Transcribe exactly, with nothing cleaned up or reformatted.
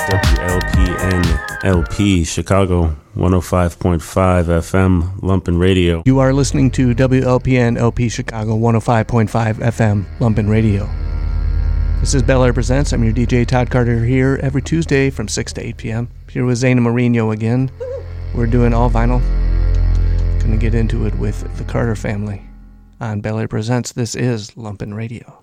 W L P N L P, Chicago, one oh five point five F M, Lumpen Radio. You are listening to W L P N L P Chicago, one oh five point five F M, Lumpen Radio. This is Bel Air Presents. I'm your D J, Todd Carter, here every Tuesday from six to eight p.m. Here with Zaina Mourinho again. We're doing all vinyl. Gonna get into it with the Carter family on Bel Air Presents. This is Lumpen Radio.